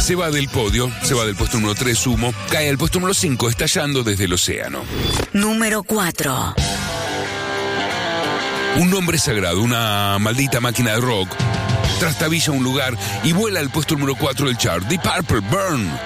Se va del podio, se va del puesto número 3, Sumo, cae al puesto número 5, estallando desde el océano. Número 4. Un nombre sagrado, una maldita máquina de rock, trastabilla un lugar y vuela al puesto número 4 del chart, Deep Purple, Burn.